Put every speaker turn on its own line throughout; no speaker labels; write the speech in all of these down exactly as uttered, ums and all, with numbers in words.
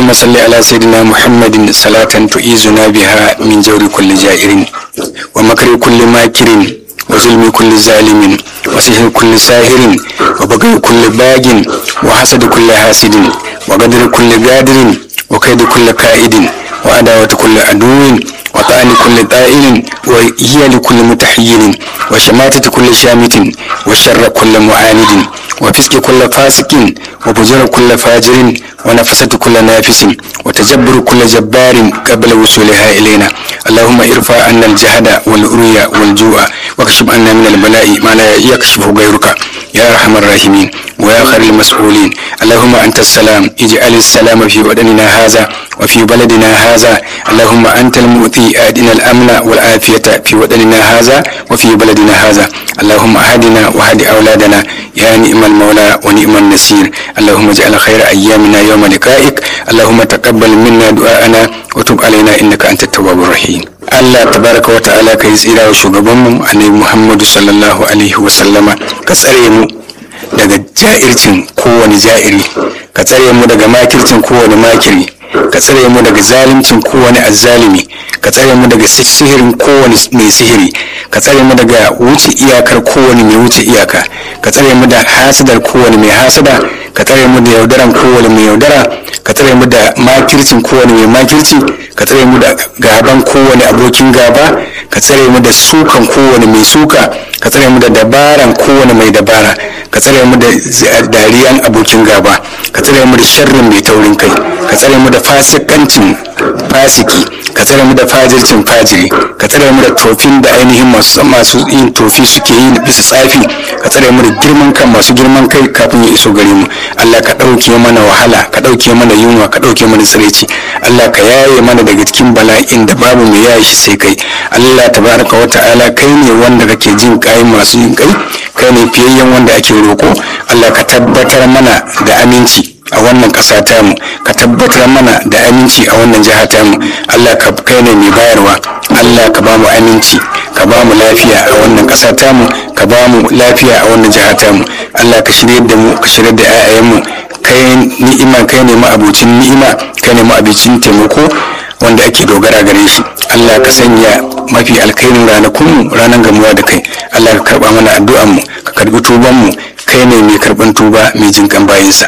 اللهم صل على سيدنا محمد صلاة تعيذنا بها من جور كل جائر ومكر كل ماكر وظلم كل ظالم وسحر كل ساهر وبغي كل باغ وحسد كل حاسد وقدر كل قادر وكيد كل كائد وعداوة كل عدو وطعن كل طائل وهي لكل متحيل وشماتة كل شامت وشر كل معاند وفسق كل فاسق وفجر كل فاجر ونفسة كل نافس وتجبر كل جبار قبل وصولها إلينا. اللهم ارفع عنا الجهد والأريا والجوع واكشف عنا من البلاء ما لا يكشفه غيرك يا أرحم الراحمين ويا خير المسؤولين. اللهم أنت السلام اجعل السلام في وطننا هذا وفي بلدنا هذا. اللهم أنت المؤتي آدنا الأمن والعافية في وطننا هذا وفي بلدنا هذا. اللهم أهدنا وهد أولادنا يا نعم المولى ونعم النصير. اللهم اجعل خير أيامنا يوم لقائك. اللهم تقبل منا دعاءنا وتب علينا إنك أنت التواب الرحيم. Allah tabaraka wa ta'ala kai tsira wa shugabanmu annabi Muhammadu sallallahu alaihi wa sallama, ka tsare mu daga ja'ircin kowane ja'iri, ka tsare mu daga makircin kowane makiri, ka tsare mu daga zalimcin kowane azzalimi, ka tsare mu daga sihirin kowane mai sihiri, ka tsare mu daga wuce iyakar kowane mai wuce iyaka, ka tsare mu da hasadar kowane mai hasada, ka tsare mu da yaudaran kowane mai yaudara, ka tsare mu da makircin kowane mai makirci, ka tsare mu da gaban kowane abokin gaba, ka tsare mu da sukan kowane mai suka, ka tsare mu da dabaran kowane mai dabara, ka tsare mu da dariyan abokin gaba, ka tsare mu da sharrin mai taurin kai, ka tsare mu da fasikancin fasiki, ka tsare mu da fajircin fajiri, ka tsare mu da tofin da ainihin masu masu yin tofi suke yi bisa tsafi, ka tsare mu da girman kan masu girman kai kafin ya iso gare mu. Allah ka ɗauke mana wahala, ka ɗauke mana yunwa, ka ɗauke mana tsiraici. Allah ka yaye mana daga cikin bala'in da babu mai yaye shi sai kai. Allah tabaraka wa ta'ala kai ne wanda kake jin kai masu yin kai, kai ne fiyayyen wanda ake roko. Allah ka tabbatar mana da aminci a wannan ƙasa tamu, ka tabbatar mana da aminci a wannan jiha tamu. Allah ka kai ne mai bayarwa. Allah ka ba mu aminci, ka ba mu lafiya a wannan ƙasa tamu, ka ba mu lafiya a wannan jiha tamu. Allah ka shirye da mu, ka shirye da 'ya'yanmu. Kai ni'ima, kai ne ma'abucin ni'ima, kai ne ma'abucin taimako wanda ake dogara gare shi. Allah ka sanya mafi alkhairin ranakunmu ranar gamuwa da kai. Allah ka karba mana addu'anmu, ka karbi tubanmu, kai ne mai karban tuba, mai jinkan bayinsa.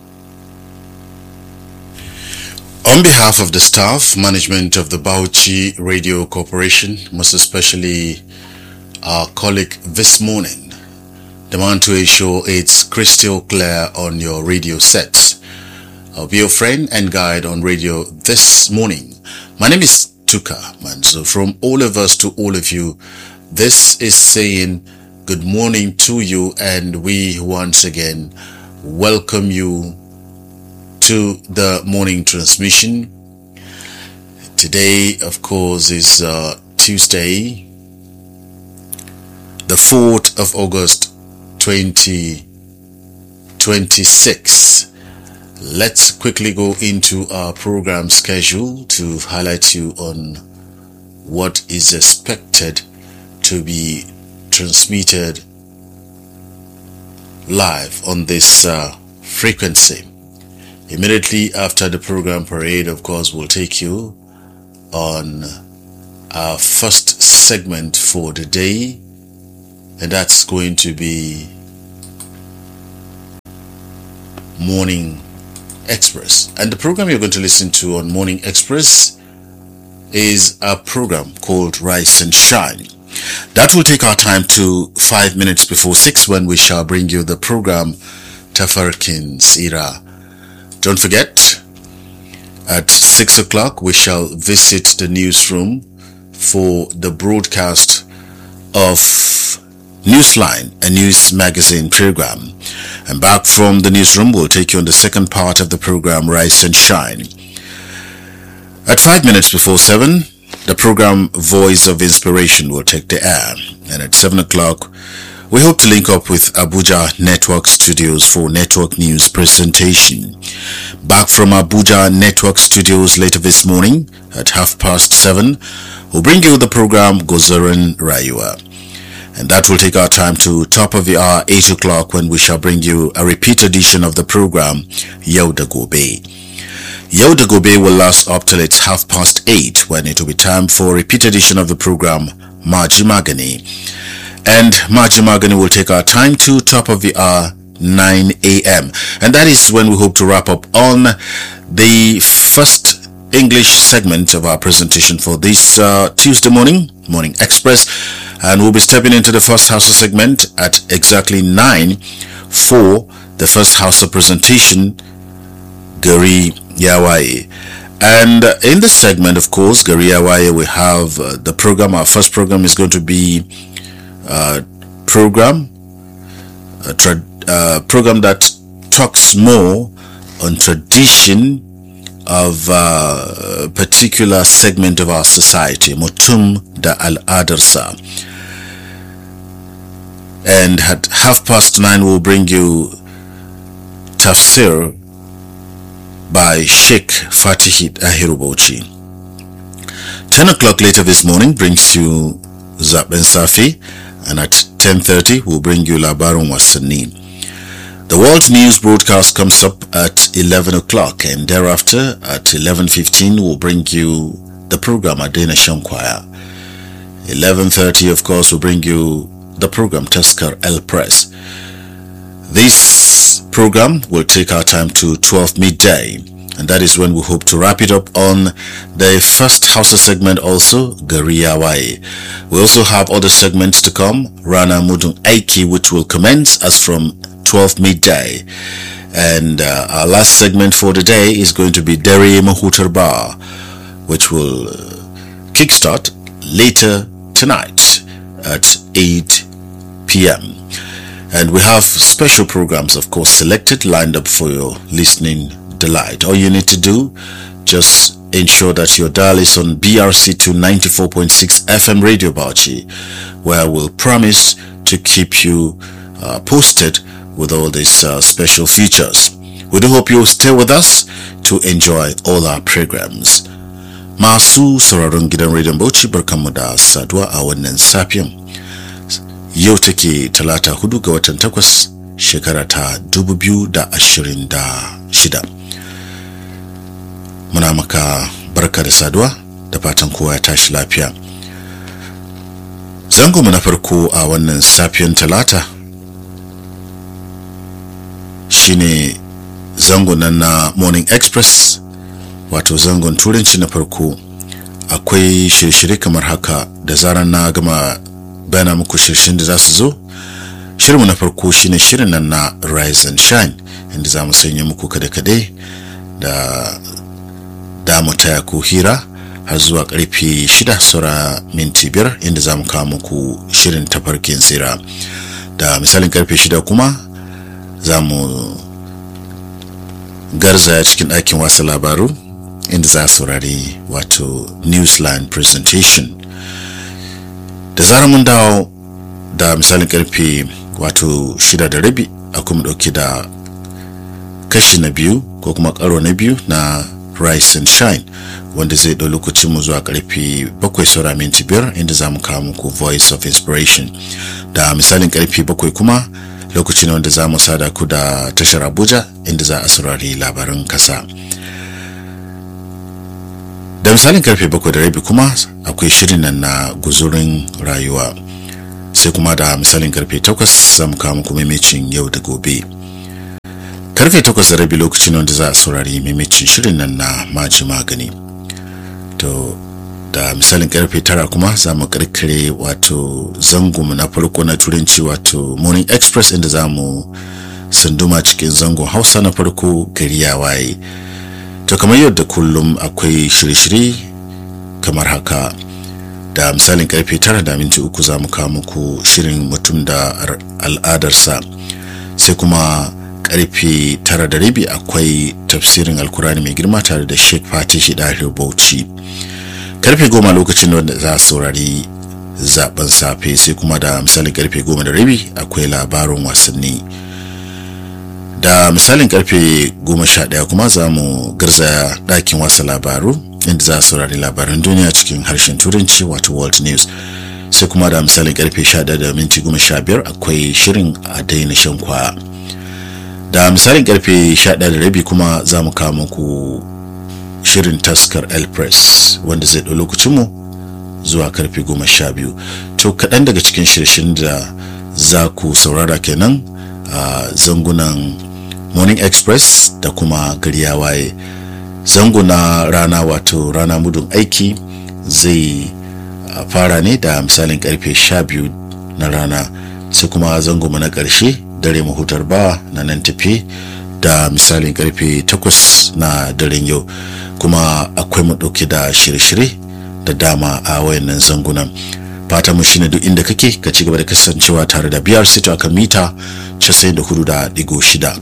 On behalf of the staff, management of the Bauchi Radio Corporation, most especially our colleague this morning, demand to ensure it's crystal clear on your radio set. I'll be your friend and guide on radio this morning. My name is Tuka Manzo. From all of us to all of you, this is saying good morning to you, and we once again welcome you to the morning transmission. Today, of course, is uh, Tuesday, the fourth of August, twenty twenty-six. Let's quickly go into our program schedule to highlight you on what is expected to be transmitted live on this uh, frequency. Immediately after the program parade, of course, we'll take you on our first segment for the day, and that's going to be Morning Express. And the program you're going to listen to on Morning Express is a program called Rise and Shine. That will take our time to five minutes before six, when we shall bring you the program Tafarkin Sira. Don't forget, at six o'clock we shall visit the newsroom for the broadcast of Newsline, a news magazine program. And back from the newsroom, we'll take you on the second part of the program, Rise and Shine. At five minutes before seven, the program Voice of Inspiration will take the air. And at seven o'clock, we hope to link up with Abuja Network Studios for network news presentation. Back from Abuja Network Studios later this morning at half past seven, we'll bring you the program Gozoran Rayua. And that will take our time to top of the hour, eight o'clock, when we shall bring you a repeat edition of the program Yauda Gobe. Yau da Gobe will last up till it's half past eight, when it will be time for a repeat edition of the program Maji Magani. And Maji Magani will take our time to top of the hour, nine a.m. And that is when we hope to wrap up on the first English segment of our presentation for this uh, Tuesday morning, Morning Express. And we'll be stepping into the first Hausa segment at exactly nine for the first Hausa presentation, Gari Yawaye. And uh, in this segment, of course, Gari Yawaye, we have uh, the program. Our first program is going to be uh, program, a tra- uh, program that talks more on tradition of uh, a particular segment of our society, Mutum da Al'adarsa. And at half past nine, we'll bring you Tafsir by Sheikh Fatih Dahiru Bauchi. ten o'clock later this morning brings you Zaben Safi, and at ten thirty we'll bring you Labarun Wasanni. The world news broadcast comes up at eleven o'clock, and thereafter at eleven fifteen we'll bring you the program Adena Shankwaya. eleven thirty, of course, we'll bring you the program Taskar El Press. This program will take our time to twelve midday, and that is when we hope to wrap it up on the first Hausa segment, also Gari Yawaye. We also have other segments to come, Rana Mudun Aiki, which will commence as from twelve midday, and uh, our last segment for the day is going to be Deri Mahutarba, which will uh, kickstart later tonight at eight p.m. And we have special programs, of course, selected, lined up for your listening delight. All you need to do, just ensure that your dial is on B R C two ninety-four point six F M Radio Bauchi, where we'll promise to keep you uh, posted with all these uh, special features. We do hope you'll stay with us to enjoy all our programs. Masu sauraron gidan Radio Bauchi, barkanmu da saduwa a wannan safiyan. Yau take talata hudu ga watan takwas shekara ta dubu biyu da ashirin da shida. Muna maka barka da saduwa da fatan kowa ya tashi lafiya. Zango mu na farko a wannan safiyan talata shine zango nan na Morning Express, wato zangon turanci na farko. Akwai shirye-shirye kamar haka, da zaran na gama bayana muku shirshin da za su zo. Shirinmu na farko shine shirin nan na Rise and Shine, inda za mu sanya muku kade-kade da damu taya ku hira har zuwa karfe shida saura minti biyar, inda za mu kawo muku shirin tafarkin tsira. Da misalin karfe shida kuma za mu garzaya cikin ɗakin wasa labaru, inda za su saurari wato Newsline presentation. Da zarar mun dawo da misalin karfe wato shida da rabi, akwai mu dauke da kashi na biyu ko kuma karo na biyu na Rise and Shine, wanda zai dau lokacin mu zuwa karfe bakwai saura minti biyar, inda zamu kawo muku Voice of Inspiration. Da misalin karfe bakwai kuma lokaci ne wanda zamu sada ku da tashar Abuja, inda za a saurari labaran kasa. Da misalin karfe bakwai da rabi kuma akwai shirin nan na guzurin rayuwa. Sai kuma da misalin karfe takwas zamu kawo muku maimacin yau da gobe. Karfe takwas da rabi lokacin wanda za a saurari maimacin shirin nan na Maji Magani. To da misalin karfe tara kuma zamu karkare wato zango mu na farko na turanci, wato Morning Express, inda zamu sanduma cikin zangon Hausa na farko Gari Yawaye. To kamar yadda kullum akwai shirye-shirye kamar haka. Da misalin karfe tara da minti uku zamu kawo muku shirin Mutum da Al'adarsa. Sai kuma karfe tara da rabi akwai tafsirin Alkurani mai girma tare da Sheikh Fatih Dahiru Bauchi. Karfe goma lokacin da za a saurari zaben safe. Sai kuma da misalin karfe goma da rabi akwai labarin wasanni. Da misalin karfe goma sha ɗaya kuma za mu garzaya ɗakin wasa labaru, inda za a saurari labaran duniya cikin harshen turanci, wato World News. Sai kuma da misalin karfe sha ɗaya da minti goma sha biyar akwai shirin a daina shan kwaya. Da misalin karfe sha ɗaya da rabi kuma za mu kawo muku shirin taskar El Press wanda zai ɗau lokacinmu zuwa karfe goma sha biyu. To kaɗan daga cikin shirshin da za ku saurara kenan a zangunan Morning Express da kuma gari ya waye. Zango na rana wato rana mudun aiki zai fara ne da misalin karfe sha biyu na rana, sai kuma zango na ƙarshe dare mahutar ba na nan tafi da misalin karfe takwas na daren yau. Kuma akwai mu ɗauke da shirye-shirye da dama a wayannan zangunan. Fata mu shine duk inda kake ka ci gaba da kasancewa tare da B R C to akan mita casa'in da hudu da digo shida.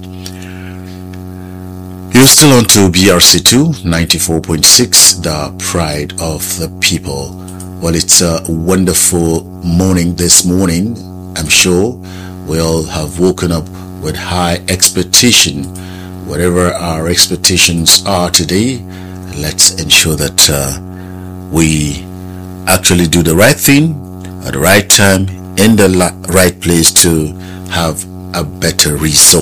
You're still on to B R C two ninety-four point six, the pride of the people. Well, it's a wonderful morning this morning. I'm sure we all have woken up with high expectation. Whatever our expectations are today, let's ensure that uh, we actually do the right thing at the right time in the right place to have a better result.